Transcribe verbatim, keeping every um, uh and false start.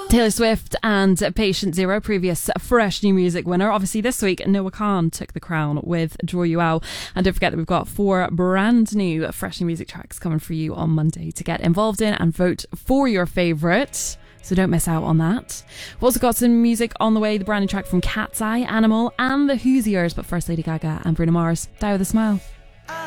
Taylor Swift and Patient Zero, previous fresh new music winner. Obviously this week Noah Khan took the crown with Draw You Out, and don't forget that we've got four brand new fresh new music tracks coming for you on Monday to get involved in and vote for your favourite, so don't miss out on that. We've also got some music on the way, the brand new track from Cat's Eye, Animal and the Hoosiers, but first Lady Gaga and Bruno Mars, Die With A Smile.